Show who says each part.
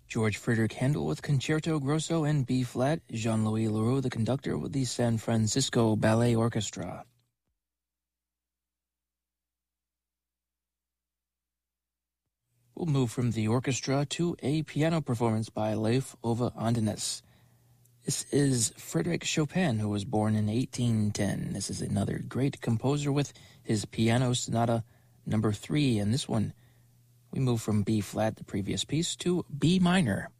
Speaker 1: George Frederick Handel with Concerto Grosso in B-flat, Jean-Louis Leroux, the conductor, with the San Francisco Ballet Orchestra. We'll move from the orchestra to a piano performance by Leif Ove Andenes. This is Frédéric Chopin, who was born in 1810. This is another great composer with his Piano Sonata No. 3, and this one we move from B-flat, the previous piece, to B minor.